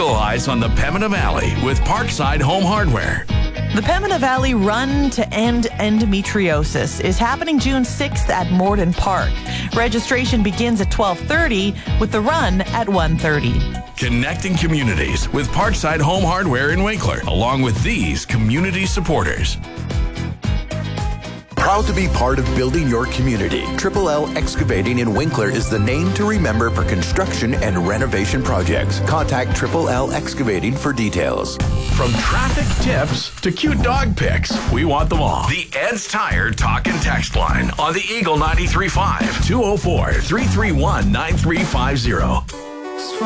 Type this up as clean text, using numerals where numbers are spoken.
Revitalize on the Pembina Valley with Parkside Home Hardware. The Pembina Valley Run to End Endometriosis is happening June 6th at Morden Park. Registration begins at 12:30 with the run at 1:30. Connecting communities with Parkside Home Hardware in Winkler, along with these community supporters. Proud to be part of building your community. Triple L Excavating in Winkler is the name to remember for construction and renovation projects. Contact Triple L Excavating for details. From traffic tips to cute dog pics, we want them all. The Ed's Tire Talk and Text line on the Eagle 93.5 204-331-9350.